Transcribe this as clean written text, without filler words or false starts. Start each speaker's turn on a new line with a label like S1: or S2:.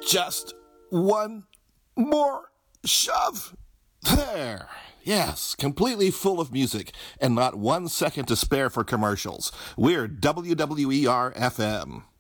S1: Just one more shove. There. Yes, completely full of music and not 1 second to spare for commercials. We're WWER-FM.